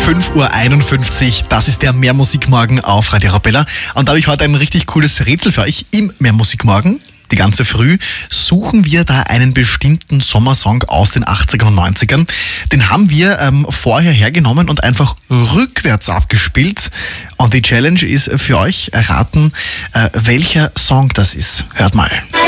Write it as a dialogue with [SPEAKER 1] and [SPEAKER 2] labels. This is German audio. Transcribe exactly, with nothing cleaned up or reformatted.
[SPEAKER 1] fünf Uhr einundfünfzig, das ist der Mehrmusikmorgen auf Radio Arabella. Und da habe ich heute ein richtig cooles Rätsel für euch. Im Mehrmusikmorgen, die ganze Früh, suchen wir da einen bestimmten Sommersong aus den achtzigern und neunzigern. Den haben wir ähm, vorher hergenommen und einfach rückwärts abgespielt. Und die Challenge ist für euch, erraten, äh, welcher Song das ist. Hört mal.